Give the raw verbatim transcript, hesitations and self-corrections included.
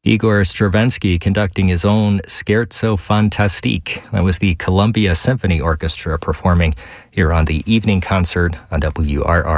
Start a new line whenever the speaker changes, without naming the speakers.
Igor Stravinsky conducting his own Scherzo Fantastique. That was the Columbia Symphony Orchestra performing here on the evening concert on W R R.